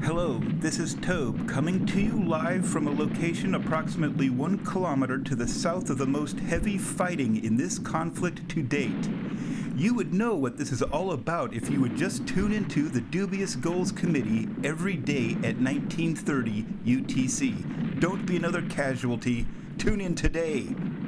Hello, this is Tobe coming to you live from a location approximately 1 kilometer to the south of the most heavy fighting in this conflict to date. You would know what this is all about if you would just tune into the Dubious Goals Committee every day at 1930 UTC. Don't be another casualty. Tune in today.